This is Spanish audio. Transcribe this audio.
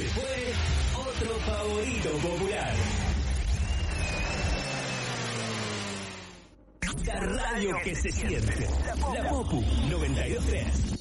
fue otro favorito popular. La radio que se siente. La Popu 92.3.